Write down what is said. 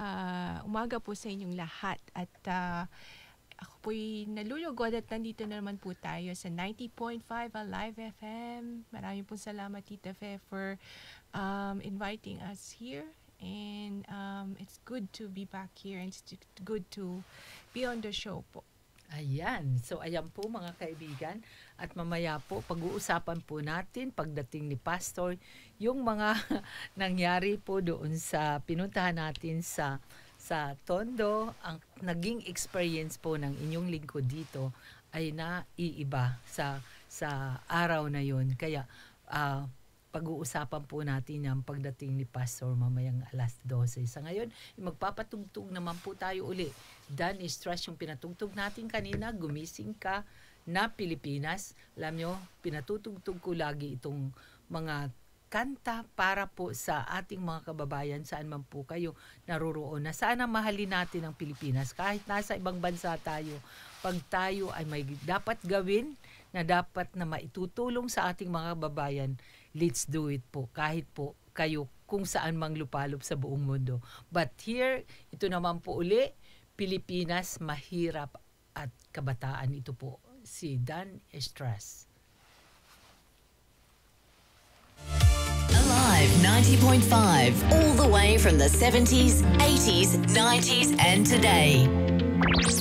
umaga po sa inyong lahat at ako po'y nalulugod at nandito na naman po tayo sa 90.5 Alive FM. Maraming po salamat Tita Fe for inviting us here, and it's good to be back here and it's good to be on the show po. Ayan. So, ayan po mga kaibigan. At mamaya po, pag-uusapan po natin pagdating ni Pastor, yung mga nangyari po doon sa pinuntahan natin sa Tondo. Ang naging experience po ng inyong lingkod dito ay naiiba sa araw na yun. Kaya, pag-uusapan po natin yung pagdating ni Pastor mamayang 12:00. Sa ngayon, magpapatugtog naman po tayo uli. Dan Estras yung pinatugtog natin kanina, Gumising Ka na Pilipinas. Alam nyo, pinatutugtog ko lagi itong mga kanta para po sa ating mga kababayan saan man po kayo naroroon na sana mahalin natin ang Pilipinas kahit nasa ibang bansa tayo. Pag tayo ay may dapat gawin na dapat na maitutulong sa ating mga kababayan, let's do it po kahit po kayo kung saan mang lupalop sa buong mundo. But here, ito naman po uli, Pilipinas, mahirap at kabataan. Ito po si Dan Estras. Alive 90.5, all the way from the 70s, 80s, 90s and today.